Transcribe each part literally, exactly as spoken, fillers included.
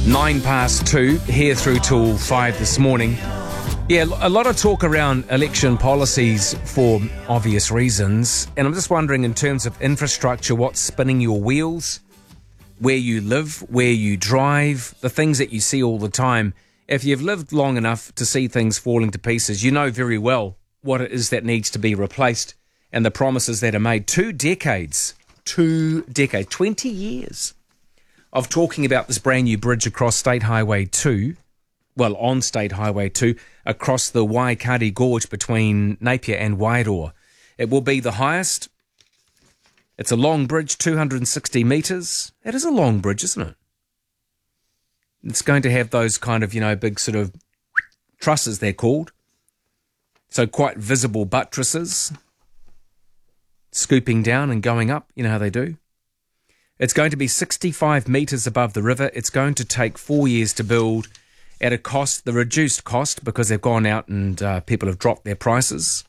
Nine past two, here through till five this morning. Yeah, a lot of talk around election policies for obvious reasons. And I'm just wondering, in terms of infrastructure, what's spinning your wheels, where you live, where you drive, the things that you see all the time. If you've lived long enough to see things falling to pieces, you know very well what it is that needs to be replaced and the promises that are made. Two decades, two decades, twenty years of talking about this brand new bridge across State Highway two, well, on State Highway two, across the Waikari Gorge between Napier and Wairoa. It will be the highest. It's a long bridge, two hundred sixty metres. It is a long bridge, isn't it? It's going to have those kind of, you know, big sort of trusses, they're called. So quite visible buttresses, scooping down and going up, you know how they do. It's going to be sixty-five metres above the river. It's going to take four years to build at a cost, the reduced cost, because they've gone out and uh, people have dropped their prices,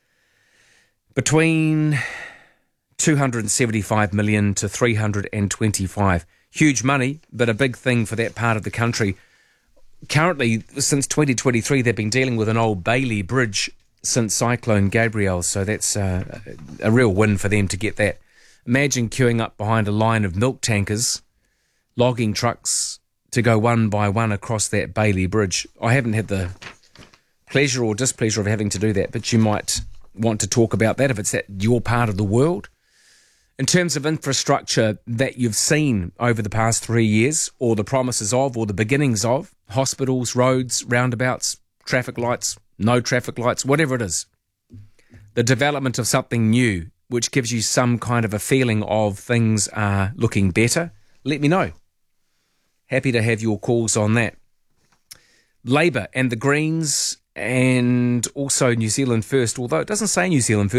between two hundred seventy-five million to three hundred twenty-five. Huge money, but a big thing for that part of the country. Currently, since twenty twenty-three, they've been dealing with an old Bailey Bridge since Cyclone Gabrielle, so that's uh, a real win for them to get that. Imagine queuing up behind a line of milk tankers, logging trucks, to go one by one across that Bailey Bridge. I haven't had the pleasure or displeasure of having to do that, but you might want to talk about that if it's at your part of the world. In terms of infrastructure that you've seen over the past three years, or the promises of, or the beginnings of, hospitals, roads, roundabouts, traffic lights, no traffic lights, whatever it is, the development of something new, which gives you some kind of a feeling of things are looking better, let me know. Happy to have your calls on that. Labour and the Greens, and also New Zealand First, although it doesn't say New Zealand First.